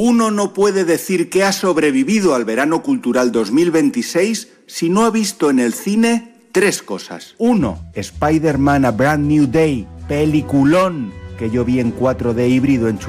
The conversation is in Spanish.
Uno no puede decir que ha sobrevivido al verano cultural 2026 si no ha visto en el cine 3 cosas. 1. Spider-Man A Brand New Day, peliculón, que yo vi en 4D híbrido en